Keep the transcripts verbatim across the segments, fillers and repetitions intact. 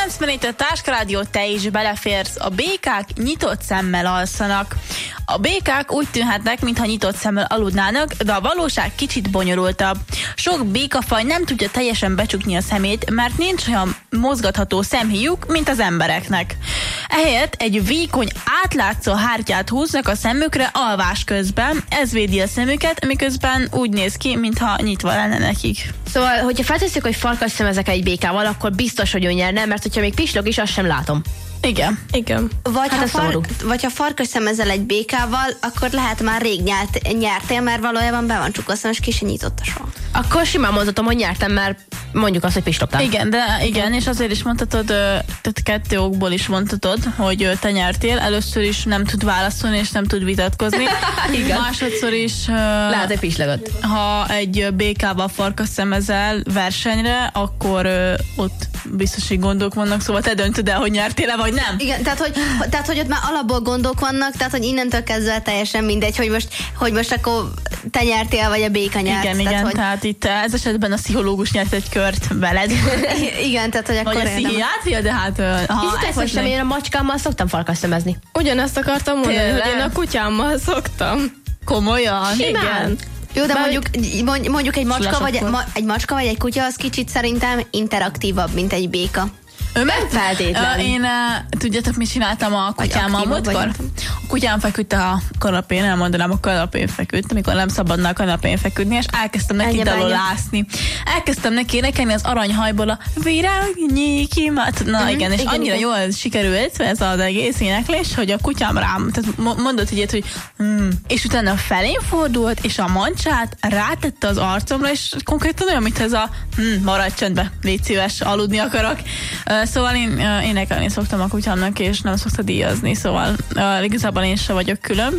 kilencven itt a Táskarádió, te is beleférsz. A békák nyitott szemmel alszanak. A békák úgy tűnhetnek, mintha nyitott szemmel aludnának, de a valóság kicsit bonyolultabb. Sok békafaj nem tudja teljesen becsukni a szemét, mert nincs olyan mozgatható szemhéjuk, mint az embereknek. Ehelyett egy vékony, átlátszó hártyát húznak a szemükre alvás közben, ez védi a szemüket, miközben úgy néz ki, mintha nyitva lenne nekik. Szóval, hogyha feltesszük, hogy farkas szemezek egy békával, akkor biztos, hogy ő nyerne, mert hogyha még pislog is, azt sem látom. Igen. Igen. Vagy, Hát ha ez far, szomorú. vagy ha farkas szemezel egy békával, akkor lehet már rég nyert, nyertél, mert valójában be van csukva a szem, és ki se nyitotta soha. Akkor simán mondhatom, hogy nyertem, mert mondjuk azt, hogy pislogtam. Igen, de igen, és azért is mondhatod, ö, tehát kettő okból is mondhatod, hogy ö, te nyertél. Először is nem tud válaszolni, és nem tud vitatkozni. Igen. Másodszor is, ö, Lehet, hogy pislogott. ha egy ö, békával farkas szemezel versenyre, akkor ö, ott biztos, hogy gondok vannak, szóval te döntöd el, hogy nyertél-e, vagy nem. Igen, tehát hogy, tehát, hogy ott már alapból gondok vannak, tehát, hogy innentől kezdve teljesen mindegy, hogy most, hogy most akkor te nyertél, vagy a béka nyert. Igen, tehát, igen, hogy, tehát itt ez esetben a pszichológus nyert egy kört veled. igen, tehát, hogy akkor Vagy a érdemes. pszichiátria, de hát ö, ha Hiszitek, hogy sem, én a macskámmal szoktam farkas szemezni. Ugyanezt akartam mondani, Tényleg? hogy én a kutyámmal szoktam. komolyan, Simán. igen. Jó, de Bár- mondjuk, mond- mondjuk egy macska, vagy, akkor. ma, egy macska vagy egy kutya, az kicsit szerintem interaktívabb, mint egy béka. Ő meg feltétlen. Ö, Én, uh, tudjátok, mit csináltam a kutyámmal aktívabb vagy, múltkor? nem tudom. A kutyám feküdt a kanapén, elmondanám, a kanapén feküdt, amikor nem szabadna a kanapén feküdni, és elkezdtem neki Ennyi dalolászni. Elkezdtem neki énekelni az aranyhajból a virágnyi kimat. Na Mhm, igen, és igen, annyira igen. jól sikerült ez az egész éneklés, hogy a kutyám rám, tehát mo- mondott egy ilyet, hogy hmm. és utána felém fordult, és a mancsát rátette az arcomra, és konkrétan olyan, mint ez a hmm, maradj csöndbe, légy szíves, aludni akarok. Uh, szóval én uh, énekelni szoktam a kutyámnak, és nem szokta díjazni, szóval uh, igazából én se vagyok külön.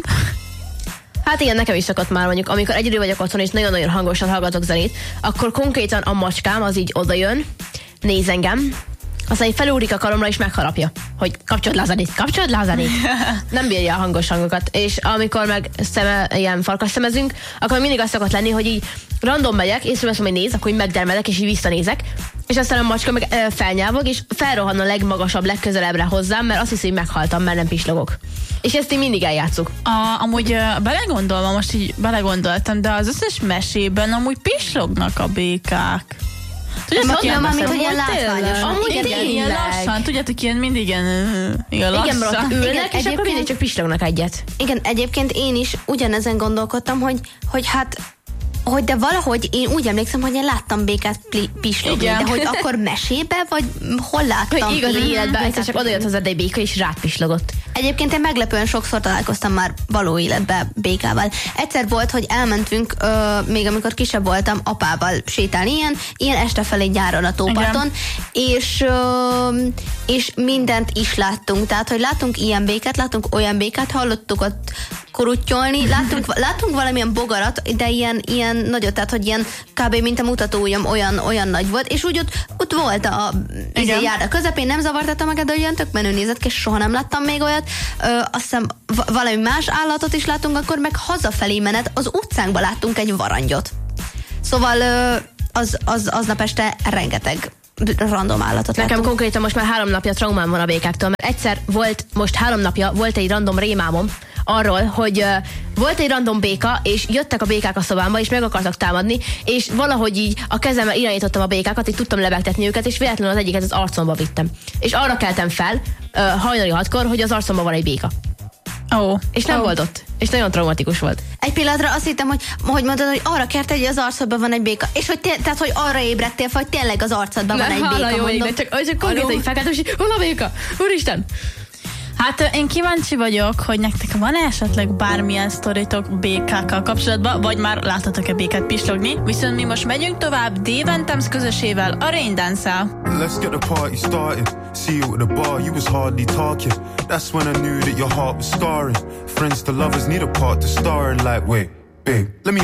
Hát igen, nekem is szokott már mondjuk, amikor egyedül vagyok otthon, és nagyon-nagyon hangosan hallgatok zenét, akkor konkrétan a macskám az így odajön, néz engem, aztán így felúrik a karomra, és megharapja, hogy kapcsold le a zenét, kapcsold le a zenét. Nem bírja a hangos hangokat. És amikor meg szeme, ilyen farkas szemezünk, akkor mindig az szokott lenni, hogy így random megyek, észreveszem, hogy néz, akkor így megdermedek, és így visszanézek, és aztán a macska meg ö, felnyávog, és felrohan a legmagasabb, legközelebbre hozzám, mert azt hiszi, hogy meghaltam, mert nem pislogok. És ezt így mindig eljátszuk. A, amúgy uh, belegondolva, most így belegondoltam, de az összes mesében amúgy pislognak a békák. Tudjátok, Mondom, ilyen amit, hogy ilyen Amúgy tényleg. látványosan. Amúgy Igen, igen, ilyen tényleg. lassan, tudjátok, ilyen mindig ilyen, uh, ilyen lassan. Igen, mert ott ülnek, Igen, és akkor egyébként- mindig csak pislognak egyet. Igen, egyébként én is ugyanezen gondolkodtam, hogy, hogy hát hogy de valahogy én úgy emlékszem, hogy én láttam békát pli- pislogni, Igen. de hogy akkor mesébe, vagy hol láttam? Hogy igazi én életben egyszer csak békát odajött hozzád egy béka, és rád pislogott. Egyébként én meglepően sokszor találkoztam már való életben békával. Egyszer volt, hogy elmentünk, ö, még amikor kisebb voltam, apával sétálni, ilyen, ilyen este felé nyáron a tóparton, és, ö, és mindent is láttunk. Tehát, hogy láttunk ilyen békát, láttunk olyan békát, hallottuk ott koruttyolni, láttunk, láttunk valamilyen bogarat, de ilyen, ilyen nagyot, tehát, hogy ilyen kb. Mint a mutatóujjam olyan, olyan nagy volt, és úgy ott, ott volt a izé, járda közepén, nem zavartatta magad, hogy olyan tök menő nézett ki, és soha nem láttam még olyat. Ö, azt hiszem v- valami más állatot is látunk, akkor meg hazafelé menet, az utcánkban láttunk egy varangyot. Szóval ö, az, az, aznap este rengeteg random állatot Nekem láttunk. konkrétan most már három napja traumám van a békáktól, mert egyszer volt, most három napja volt egy random rémámom arról, hogy uh, volt egy random béka, és jöttek a békák a szobámba, és meg akartak támadni, és valahogy így a kezemmel irányítottam a békákat, így tudtam lebegtetni őket, és véletlenül az egyiket az arcomba vittem. És arra keltem fel, uh, hajnali hatkor, hogy az arcomba van egy béka. Ó. Oh. És nem oh. volt ott. És nagyon traumatikus volt. Egy pillanatra azt hittem, hogy, hogy mondod, hogy arra kérte, hogy az arcodban van egy béka. És hogy, té- tehát, hogy arra ébredtél, hogy tényleg az arcodban van egy béka, jó, mondom. de csak, csak konkrétan így felkeltem, és így, hol a béka? Úristen! Hát ö, én kíváncsi vagyok, hogy nektek van esetleg bármilyen sztoritok békákkal kapcsolatban, vagy már láttatok-e békát pislogni. Viszont mi most megyünk tovább Dave and Thames közösével, a Rain Dance-el. Let's get the party started. See you at the bar, you was hardly talking. That's when I knew that your heart was scarring. Friends to lovers need a part to star in, like, wait, babe, let me